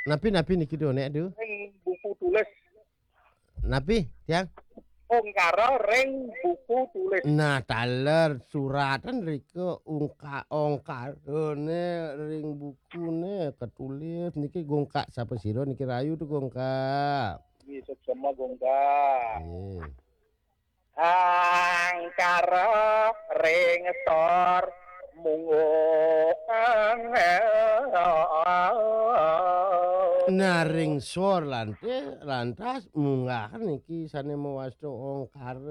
Napi niki do nek do. ring buku tulis. Napi, Tiang? Ongkara ring buku tulis. Nah, taler suratan riko ongkarane ring bukune ketulis niki gongkak sapa sira niki rayu tuh gongkak. Iki sejama gongga. Nggih. Angkara ring sor mungung. Naring sor lantas munggah niki sane mewasta ongkar